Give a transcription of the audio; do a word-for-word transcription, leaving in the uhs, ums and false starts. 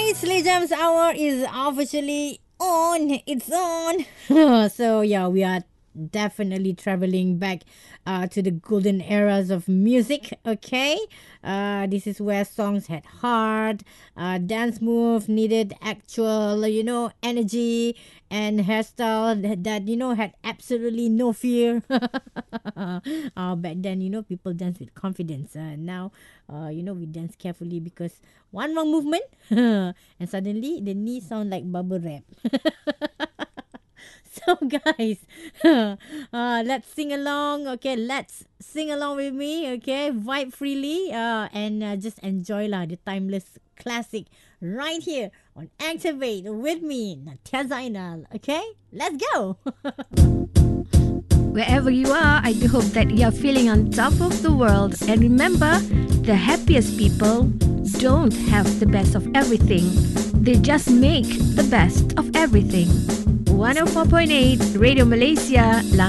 Slay Jams Hour is officially on. It's on. So, yeah, we are definitely traveling back uh, to the golden eras of music. Okay. Uh, this is where songs had heart, uh, dance move needed actual, you know, energy and hairstyle that, that you know, had absolutely no fear. uh, back then, you know, people dance with confidence. Uh, now, uh, you know, we dance carefully because one wrong movement and suddenly the knee sound like bubble wrap. So guys, uh, let's sing along. Okay, let's sing along with me. Okay, vibe freely uh, and uh, just enjoy lah the timeless classic right here on Activate with me, Natia Zainal. Okay, let's go. Wherever you are, I do hope that you're feeling on top of the world. And remember, the happiest people don't have the best of everything. They just make the best of everything. one oh four point eight Radio Malaysia,